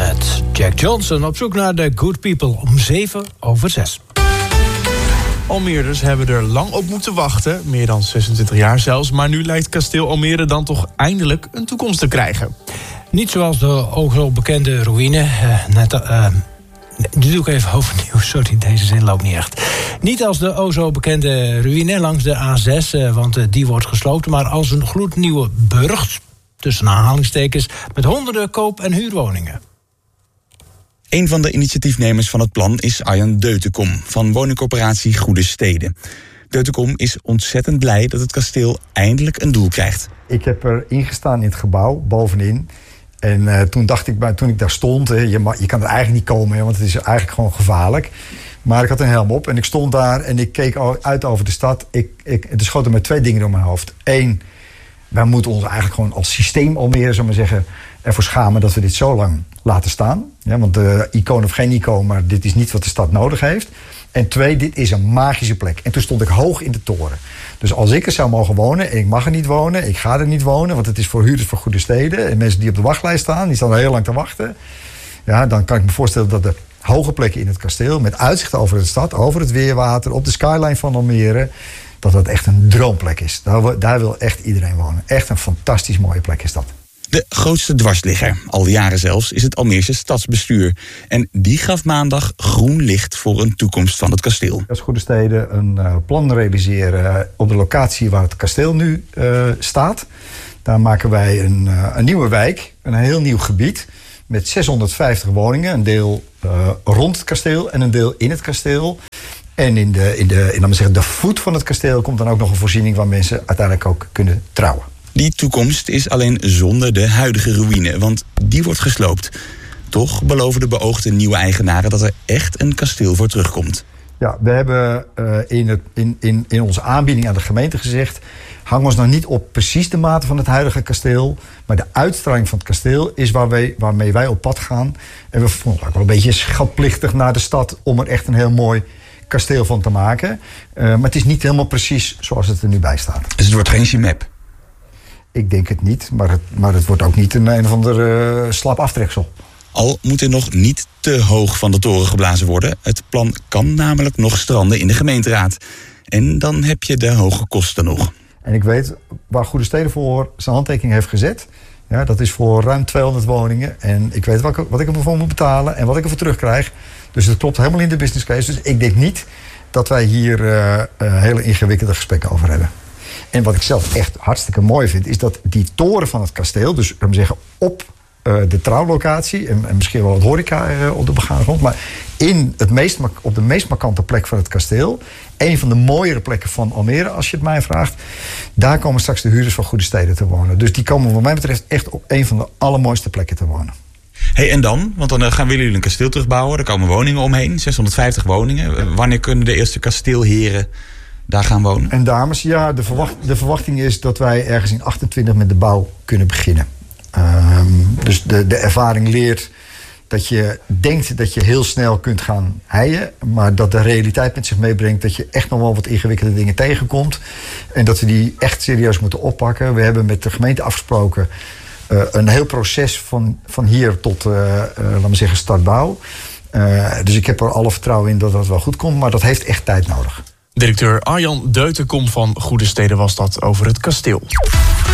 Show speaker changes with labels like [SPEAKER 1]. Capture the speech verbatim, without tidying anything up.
[SPEAKER 1] met Jack Johnson op zoek naar de Good People om zeven over zes.
[SPEAKER 2] Almeerders hebben er lang op moeten wachten, meer dan zesentwintig jaar zelfs. Maar nu lijkt kasteel Almere dan toch eindelijk een toekomst te krijgen.
[SPEAKER 1] Niet zoals de ook zo bekende ruïne. Uh, net, uh, nu doe ik even overnieuw, sorry, deze zin loopt niet echt. Niet als de o zo bekende ruïne langs de A zes, uh, want uh, die wordt gesloopt, maar als een gloednieuwe burcht, tussen aanhalingstekens, met honderden koop- en huurwoningen.
[SPEAKER 3] Een van de initiatiefnemers van het plan is Arjan Deutekom van woningcorporatie Goede Steden. Deutekom is ontzettend blij dat het kasteel eindelijk een doel krijgt.
[SPEAKER 4] Ik heb er ingestaan in het gebouw, bovenin. En uh, toen dacht ik, toen ik daar stond, uh, je, je kan er eigenlijk niet komen, hè, want het is eigenlijk gewoon gevaarlijk. Maar ik had een helm op en ik stond daar en ik keek uit over de stad. Ik, ik, er schoten me twee dingen door mijn hoofd. Eén, wij moeten ons eigenlijk gewoon als systeem Almere, zou maar zeggen, ervoor schamen dat we dit zo lang laten staan. Ja, want uh, icoon of geen icoon, maar dit is niet wat de stad nodig heeft. En twee, dit is een magische plek. En toen stond ik hoog in de toren. Dus als ik er zou mogen wonen, en ik mag er niet wonen, ik ga er niet wonen, want het is voor huurders van Goede Steden en mensen die op de wachtlijst staan, die staan er heel lang te wachten. Ja, dan kan ik me voorstellen dat de hoge plekken in het kasteel, met uitzicht over de stad, over het weerwater, op de skyline van Almere, dat dat echt een droomplek is. Daar, daar wil echt iedereen wonen. Echt een fantastisch mooie plek is dat.
[SPEAKER 3] De grootste dwarsligger, al jaren zelfs, is het Almeerse stadsbestuur. En die gaf maandag groen licht voor een toekomst van het kasteel.
[SPEAKER 4] Als Goede Steden een uh, plan realiseren op de locatie waar het kasteel nu uh, staat. Daar maken wij een, uh, een nieuwe wijk, een heel nieuw gebied met zeshonderdvijftig woningen. Een deel uh, rond het kasteel en een deel in het kasteel. En in de, in de, in, laat maar zeggen, de voet van het kasteel komt dan ook nog een voorziening waar mensen uiteindelijk ook kunnen trouwen.
[SPEAKER 3] Die toekomst is alleen zonder de huidige ruïne, want die wordt gesloopt. Toch beloven de beoogde nieuwe eigenaren dat er echt een kasteel voor terugkomt.
[SPEAKER 4] Ja, we hebben uh, in, het, in, in, in onze aanbieding aan de gemeente gezegd, hang ons nou niet op precies de mate van het huidige kasteel, maar de uitstraling van het kasteel is waar wij, waarmee wij op pad gaan. En we vonden ook wel een beetje schatplichtig naar de stad om er echt een heel mooi kasteel van te maken. Uh, maar het is niet helemaal precies zoals het er nu bij staat.
[SPEAKER 3] Dus het wordt geen chimep?
[SPEAKER 4] Ik denk het niet, maar het, maar het wordt ook niet een een of ander uh, slap aftreksel.
[SPEAKER 3] Al moet er nog niet te hoog van de toren geblazen worden. Het plan kan namelijk nog stranden in de gemeenteraad. En dan heb je de hoge kosten nog.
[SPEAKER 4] En ik weet waar Goede Steden voor zijn handtekening heeft gezet. Ja, dat is voor ruim tweehonderd woningen. En ik weet welke, wat ik ervoor moet betalen en wat ik ervoor terugkrijg. Dus het klopt helemaal in de business case. Dus ik denk niet dat wij hier uh, uh, hele ingewikkelde gesprekken over hebben. En wat ik zelf echt hartstikke mooi vind, is dat die toren van het kasteel, dus laten we zeggen op uh, de trouwlocatie, en, en misschien wel het horeca uh, op de begane grond, maar in het meest, op de meest markante plek van het kasteel, een van de mooiere plekken van Almere, als je het mij vraagt, daar komen straks de huurders van Goede Steden te wonen. Dus die komen wat mij betreft echt op een van de allermooiste plekken te wonen.
[SPEAKER 3] Hey, en dan? Want dan gaan willen jullie een kasteel terugbouwen, er komen woningen omheen, zeshonderdvijftig woningen. Wanneer kunnen de eerste kasteelheren daar gaan wonen?
[SPEAKER 4] En dames, ja, de, verwacht, de verwachting is dat wij ergens in achtentwintig met de bouw kunnen beginnen. Um, dus de, de ervaring leert dat je denkt dat je heel snel kunt gaan heien, maar dat de realiteit met zich meebrengt dat je echt nog wel wat ingewikkelde dingen tegenkomt. En dat we die echt serieus moeten oppakken. We hebben met de gemeente afgesproken uh, een heel proces van, van hier tot, uh, uh, laten we zeggen, startbouw. Uh, dus ik heb er alle vertrouwen in dat dat wel goed komt, maar dat heeft echt tijd nodig.
[SPEAKER 2] Directeur Arjan Deutekom van Goede Steden was dat over het kasteel.